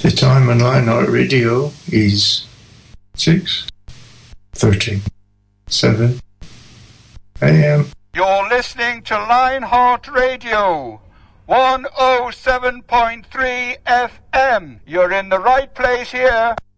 The time on Lionheart Radio is 6:37 a.m. You're listening to Lionheart Radio, 107.3 FM. You're in the right place here.